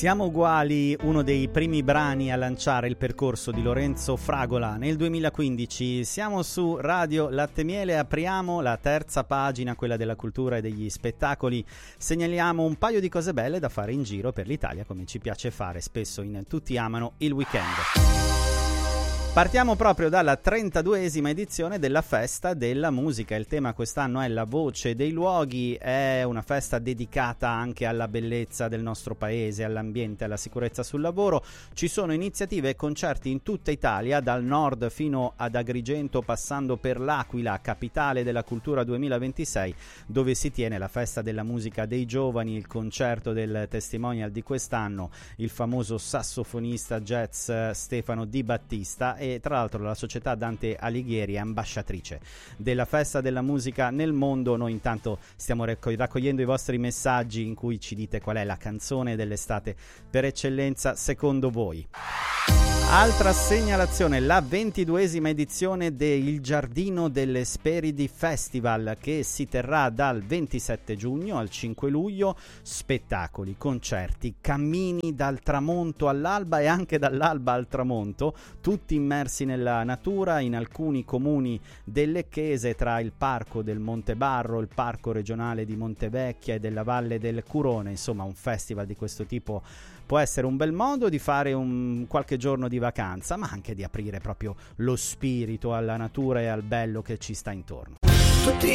Siamo uguali, uno dei primi brani a lanciare il percorso di Lorenzo Fragola nel 2015. Siamo su Radio Latte Miele, apriamo la terza pagina, quella della cultura e degli spettacoli. Segnaliamo un paio di cose belle da fare in giro per l'Italia, come ci piace fare spesso in Tutti amano il weekend. Partiamo proprio dalla 32esima edizione della Festa della Musica. Il tema quest'anno è la voce dei luoghi, è una festa dedicata anche alla bellezza del nostro paese, all'ambiente, alla sicurezza sul lavoro. Ci sono iniziative e concerti in tutta Italia, dal nord fino ad Agrigento, passando per l'Aquila, capitale della cultura 2026, dove si tiene la Festa della Musica dei Giovani, il concerto del testimonial di quest'anno, il famoso sassofonista jazz Stefano Di Battista. E tra l'altro la società Dante Alighieri è ambasciatrice della Festa della Musica nel mondo. Noi intanto stiamo raccogliendo i vostri messaggi in cui ci dite qual è la canzone dell'estate per eccellenza secondo voi. Altra segnalazione, la 22esima edizione del Giardino delle Speridi Festival, che si terrà dal 27 giugno al 5 luglio. Spettacoli, concerti, cammini dal tramonto all'alba e anche dall'alba al tramonto, tutti immersi nella natura in alcuni comuni del Lecchese, tra il parco del Montebarro, il parco regionale di Montevecchia e della Valle del Curone. Insomma, un festival di questo tipo può essere un bel modo di fare qualche giorno di vacanza, ma anche di aprire proprio lo spirito alla natura e al bello che ci sta intorno.